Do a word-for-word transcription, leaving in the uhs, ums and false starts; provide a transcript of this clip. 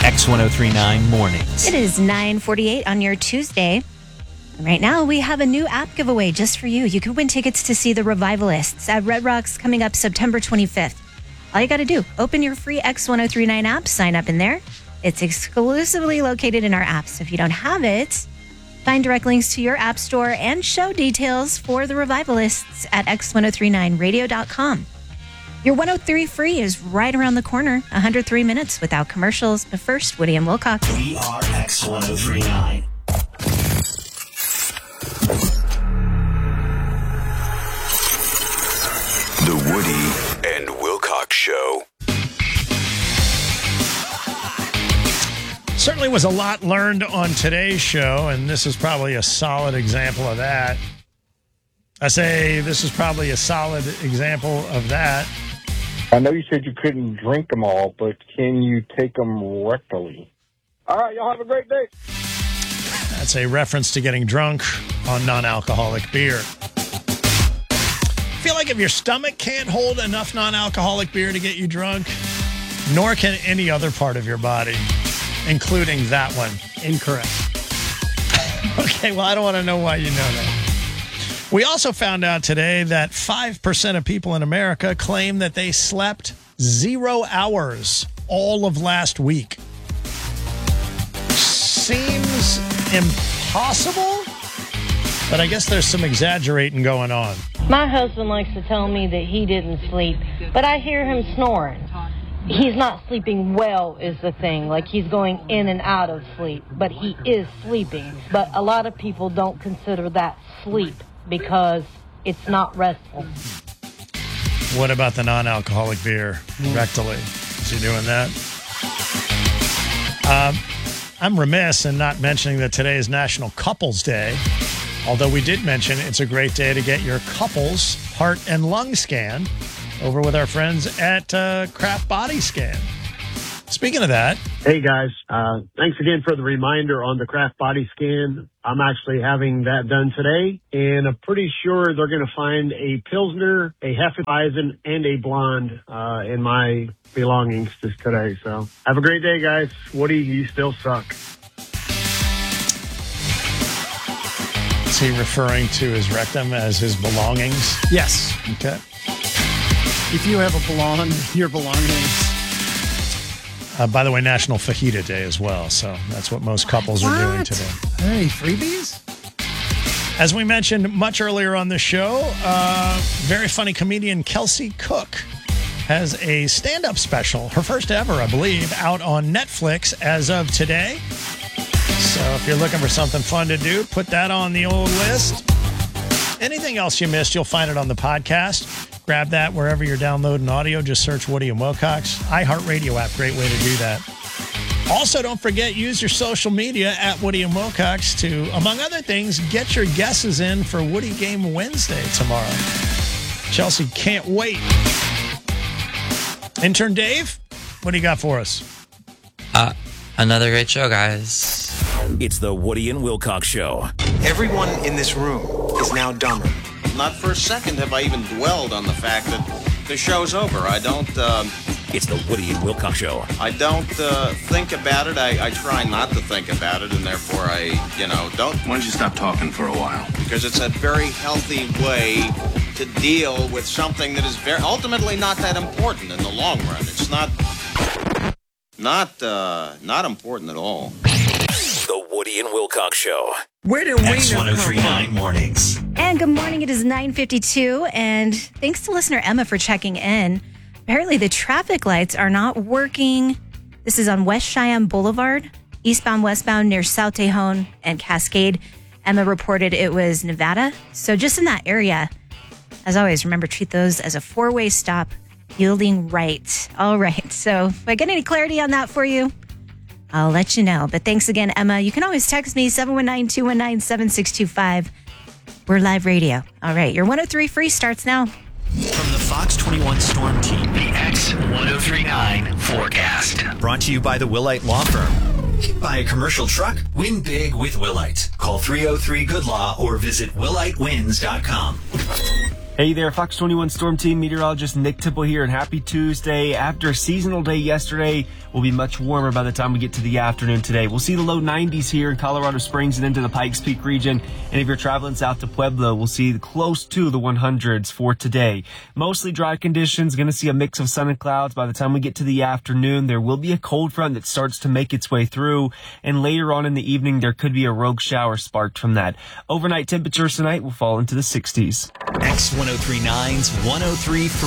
X ten thirty-nine Mornings. It is nine forty-eight on your Tuesday. And right now, we have a new app giveaway just for you. You can win tickets to see the Revivalists at Red Rocks coming up September twenty-fifth. All you got to do, open your free X ten thirty-nine app, sign up in there. It's exclusively located in our app. So if you don't have it, find direct links to your app store and show details for the Revivalists at X ten thirty-nine radio dot com. Your one oh three Free is right around the corner. one hundred three minutes without commercials. But first, Woody and Wilcox. We are X ten thirty-nine. The Woody and Wilcox Show. Certainly was a lot learned on today's show, and this is probably a solid example of that. I say this is probably a solid example of that. I know you said you couldn't drink them all, but can you take them rectally? All right, y'all have a great day. That's a reference to getting drunk on non-alcoholic beer. I feel like if your stomach can't hold enough non-alcoholic beer to get you drunk, nor can any other part of your body, including that one. Incorrect. Okay, well, I don't want to know why you know that. We also found out today that five percent of people in America claim that they slept zero hours all of last week. Seems impossible, but I guess there's some exaggerating going on. My husband likes to tell me that he didn't sleep, but I hear him snoring. He's not sleeping well is the thing. Like, he's going in and out of sleep, but he is sleeping. But a lot of people don't consider that sleep because it's not restful. What about the non-alcoholic beer rectally? Is he doing that? Um, I'm remiss in not mentioning that today is National Couples Day. Although we did mention it's a great day to get your couples heart and lung scanned over with our friends at uh, Craft Body Scan. Speaking of that. Hey, guys. Uh, thanks again for the reminder on the Craft Body Scan. I'm actually having that done today, and I'm pretty sure they're going to find a Pilsner, a Hefeweizen, and a Blonde uh, in my belongings just today. So have a great day, guys. Woody, you still suck. Is he referring to his rectum as his belongings? Yes. Okay. If you have a blonde, your belongings. Uh, by the way, National Fajita Day as well. So that's what most couples what? are doing today. Hey, freebies? As we mentioned much earlier on the show, uh, very funny comedian Kelsey Cook has a stand-up special, her first ever, I believe, out on Netflix as of today. So if you're looking for something fun to do, put that on the old list. Anything else you missed, you'll find it on the podcast. Grab that wherever you're downloading audio. Just search Woody and Wilcox. iHeartRadio app, great way to do that. Also, don't forget, use your social media at Woody and Wilcox to, among other things, get your guesses in for Woody Game Wednesday tomorrow. Chelsea can't wait. Intern Dave, what do you got for us? Uh, another great show, guys. It's the Woody and Wilcox Show. Everyone in this room is now dumber. Not for a second have I even dwelled on the fact that the show's over. I don't... Uh, it's the Woody and Wilcox Show. I don't uh, think about it. I, I try not to think about it, and therefore I, you know, don't... Why don't you stop talking for a while? Because it's a very healthy way to deal with something that is very ultimately not that important in the long run. It's not... Not, uh, not important at all. The Woody and Wilcox Show. Where do we X ten thirty-nine Mornings. And good morning. It is nine fifty-two. And thanks to listener Emma for checking in. Apparently the traffic lights are not working. This is on West Cheyenne Boulevard, eastbound, westbound near South Tejon and Cascade. Emma reported it was Nevada. So just in that area, as always, remember, treat those as a four-way stop, yielding right. All right. So if I get any clarity on that for you, I'll let you know. But thanks again, Emma. You can always text me, seven one nine, two one nine, seven six two five. We're live radio. All right, your one oh three Free starts now. From the Fox twenty-one Storm Team, the X ten thirty-nine Forecast. Brought to you by the Willite Law Firm. Buy a commercial truck? Win big with Willite. Call three oh three good law or visit willite wins dot com. Hey there, Fox twenty-one Storm Team meteorologist Nick Tipple here, and happy Tuesday. After a seasonal day yesterday, we'll be much warmer by the time we get to the afternoon today. We'll see the low nineties here in Colorado Springs and into the Pikes Peak region. And if you're traveling south to Pueblo, we'll see close to the hundreds for today. Mostly dry conditions, going to see a mix of sun and clouds. By the time we get to the afternoon, there will be a cold front that starts to make its way through. And later on in the evening, there could be a rogue shower sparked from that. Overnight temperatures tonight will fall into the sixties. X ten thirty-nine's one oh three point three